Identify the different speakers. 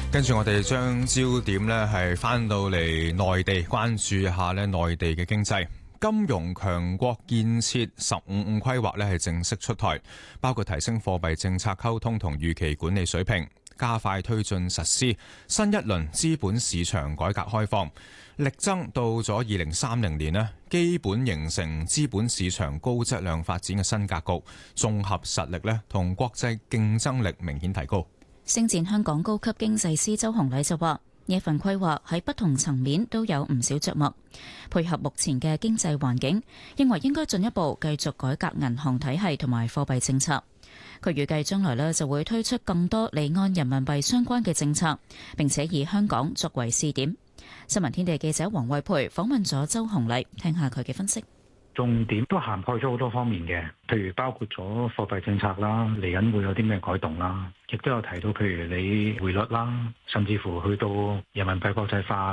Speaker 1: 跟住我哋將焦點呢係翻到嚟內地，關注一下呢內地嘅經濟。金融強國建設15+5規劃呢係正式出台，包括提升貨幣政策溝通同預期管理水平，加快推進實施新一輪資本市場改革開放，力爭到咗2030年呢，基本形成資本市場高質量發展嘅新格局，綜合實力呢同國際競爭力明顯提高。
Speaker 2: 星展香港高級經濟師周洪禮就話：呢份規劃喺不同層面都有唔少着墨，配合目前嘅經濟環境，認為應該進一步繼續改革銀行體系同埋貨幣政策。佢預計將來呢就會推出更多離岸人民幣相關嘅政策，並且以香港作為試點。新聞天地記者黃慧培訪問咗周洪禮，聽下佢嘅分析。
Speaker 3: 重點都涵蓋咗好多方面嘅，譬如包括咗貨幣政策啦，嚟緊會有啲咩改動啦，亦都有提到譬如你匯率啦，甚至乎去到人民幣國際化。